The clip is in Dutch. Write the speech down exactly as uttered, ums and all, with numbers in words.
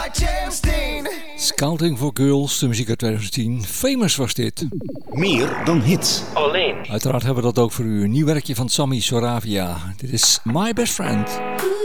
like James Dean. Scouting for Girls, de muziek uit twintig tien. Famous was dit. Meer dan hits. Alleen. Uiteraard hebben we dat ook voor u. Een nieuw werkje van Sammy Soravia. Dit is My Best Friend.